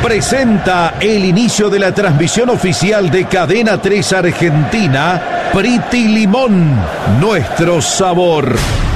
presenta el inicio de la transmisión oficial de Cadena 3 Argentina, Priti Limón, nuestro sabor.